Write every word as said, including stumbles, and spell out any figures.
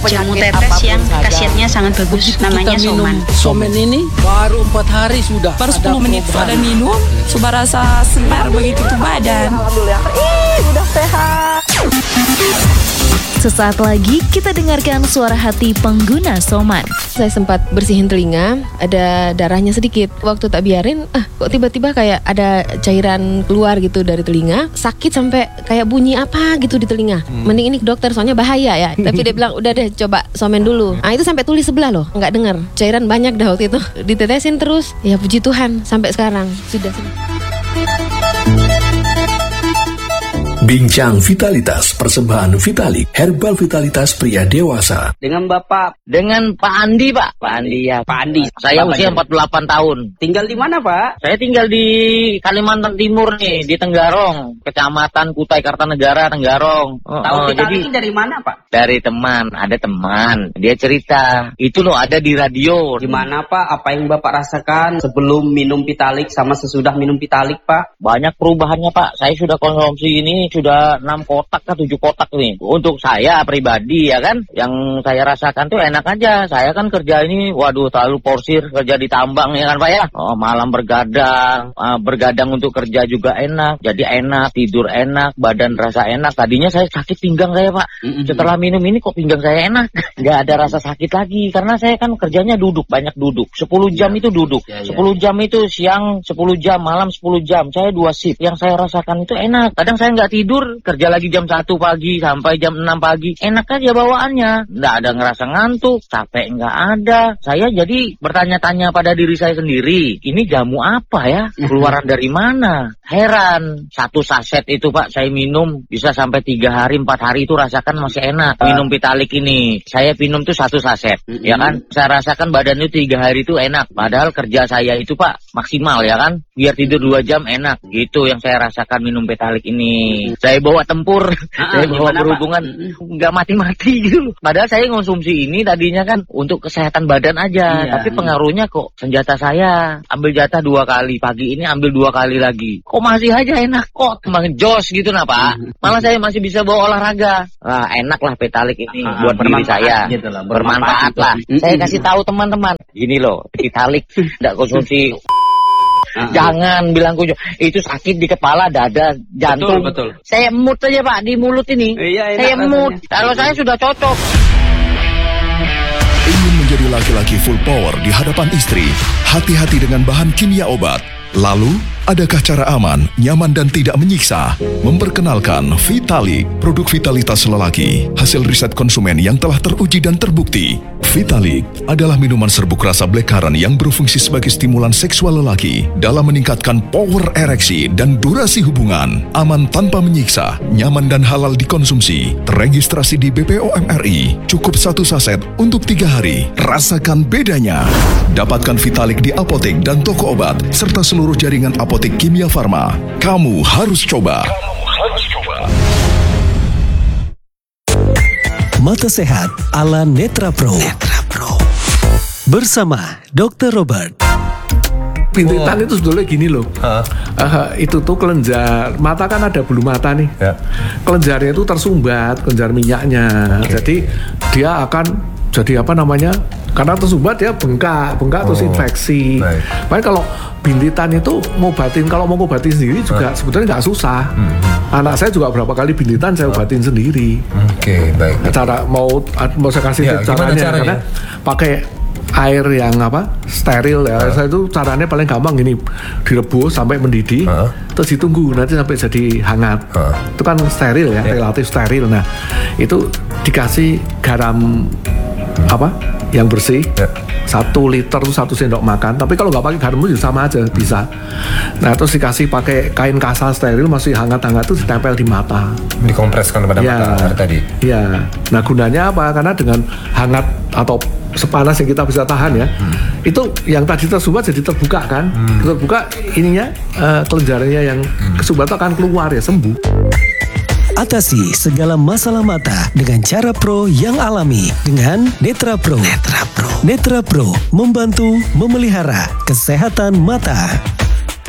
jamu tetes yang khasiatnya sangat bagus. Begitu namanya kita minum Soman. Somen ini baru empat hari sudah baru sepuluh menit perubahan. sudah minum, sudah rasa segar begitu tuh badan. Alhamdulillah, ih udah sehat. Sesaat lagi kita dengarkan suara hati pengguna Soman. Saya sempat bersihin telinga, ada darahnya sedikit. Waktu tak biarin, ah kok tiba-tiba kayak ada cairan keluar gitu dari telinga. Sakit sampai kayak bunyi apa gitu di telinga. Hmm. Mending ini ke dokter soalnya bahaya ya. Tapi dia bilang udah deh coba Somen dulu. Ah itu sampai tulis sebelah loh, nggak dengar. Cairan banyak dah waktu itu. Ditetesin terus. Ya puji Tuhan sampai sekarang sudah. Bincang Vitalitas persembahan Vitalik Herbal Vitalitas pria dewasa. Dengan Bapak, dengan Pak Andi, Pak. Pak Andi ya. Pak Andi. Saya Bapak usia empat puluh delapan tahun. Tinggal di mana, Pak? Saya tinggal di Kalimantan Timur nih, di Tenggarong, Kecamatan Kutai Kartanegara, Tenggarong. Oh, Tahu oh, Vitalik jadi dari mana, Pak? Dari teman, ada teman. Dia cerita, itu loh ada di radio. Gimana, Pak? Apa yang Bapak rasakan sebelum minum Vitalik sama sesudah minum Vitalik, Pak? Banyak perubahannya, Pak. Saya sudah konsumsi ini sudah enam kotak atau tujuh kotak nih. Untuk saya pribadi ya kan, yang saya rasakan tuh enak aja. Saya kan kerja ini, waduh terlalu porsir, kerja di tambang ya kan Pak ya. Oh, malam bergadang, uh, bergadang untuk kerja juga enak. Jadi enak, tidur enak, badan rasa enak. Tadinya saya sakit pinggang saya Pak. Mm-hmm. Setelah minum ini kok pinggang saya enak. Nggak ada rasa sakit lagi. Karena saya kan kerjanya duduk, banyak duduk. sepuluh jam ya. Itu duduk. Ya, ya. sepuluh jam itu siang, sepuluh jam, malam sepuluh jam. Saya dua shift. Yang saya rasakan itu enak. Kadang saya nggak tidur, kerja lagi jam satu pagi sampai jam enam pagi. Enak aja bawaannya. Nggak ada ngerasa ngantuk, capek nggak ada. Saya jadi bertanya-tanya pada diri saya sendiri, ini jamu apa ya? Keluaran dari mana? Heran. Satu saset itu Pak, saya minum bisa sampai tiga hari, empat hari itu rasakan masih enak. Minum Vitalik ini. Saya minum tuh satu saset. Mm-hmm. Ya kan? Saya rasakan badan itu tiga hari itu enak. Padahal kerja saya itu Pak, maksimal ya kan? Biar tidur dua jam enak. Gitu yang saya rasakan minum Vitalik ini. Saya bawa tempur, ah, saya bawa berhubungan, nggak mati-mati gitu. Padahal saya konsumsi ini tadinya kan untuk kesehatan badan aja, iya, tapi pengaruhnya kok senjata saya ambil jatah dua kali, pagi ini ambil dua kali lagi. Kok masih aja enak kok, emang jos gitu nah Pak. Malah saya masih bisa bawa olahraga. Lah enak lah Vitalik ini ah, buat diri saya, gitu lah, bermanfaat, bermanfaat lah. Saya kasih tahu teman-teman, gini loh, Vitalik nggak konsumsi. Uh-huh. Jangan bilang kujo, itu sakit di kepala, dada, jantung. Betul, betul. Saya emut aja Pak di mulut ini. Iya, saya emut. Kalau saya sudah cocok. Ingin menjadi laki-laki full power di hadapan istri? Hati-hati dengan bahan kimia obat. Lalu, adakah cara aman, nyaman dan tidak menyiksa? Memperkenalkan Vitalik, produk vitalitas lelaki, hasil riset konsumen yang telah teruji dan terbukti. Vitalik adalah minuman serbuk rasa black currant yang berfungsi sebagai stimulan seksual lelaki dalam meningkatkan power ereksi dan durasi hubungan. Aman tanpa menyiksa, nyaman dan halal dikonsumsi. Terregistrasi di B P O M R I. Cukup satu saset untuk tiga hari. Rasakan bedanya. Dapatkan Vitalik di apotek dan toko obat serta seluruh jaringan apotek Kimia Farma. Kamu harus coba. Kamu harus coba. Mata Sehat ala Netra Pro. Netra Pro. Bersama dokter Robert. Bintitan itu sebetulnya gini loh. Uh, itu tuh kelenjar mata, kan ada bulu mata nih. Yeah. Kelenjarnya itu tersumbat, kelenjar minyaknya. Okay. Jadi dia akan jadi apa namanya? Karena tersumbat dia bengkak, bengkak oh. terus infeksi. Baik. Makanya kalau bintitan itu ngobatin, kalau mau ngobatin sendiri juga uh. sebetulnya nggak susah. Hmm. Anak saya juga berapa kali bintitan saya obatin uh. sendiri. Oke, okay, baik. Cara mau mau saya kasih ya, caranya, caranya karena pakai air yang apa steril ya. Uh. Saya itu caranya paling gampang gini, direbus sampai mendidih, uh. terus ditunggu nanti sampai jadi hangat. Uh. Itu kan steril ya, yeah. relatif steril. Nah itu dikasih garam apa yang bersih, yeah. satu liter tuh satu sendok makan. Tapi kalau nggak pakai garam itu sama aja bisa. Nah terus dikasih pakai kain kasar steril masih hangat-hangat tuh ditempel di mata. Dikompreskan pada ya, mata tadi. Iya. Nah gunanya apa? Karena dengan hangat atau sepanas yang kita bisa tahan ya, hmm. itu yang tadi tersumbat jadi terbuka kan, hmm. terbuka ininya uh, kelenjarnya yang hmm. kesumbat akan keluar ya, sembuh. Atasi segala masalah mata dengan cara pro yang alami dengan Netra Pro. Netra Pro. Netra Pro membantu memelihara kesehatan mata.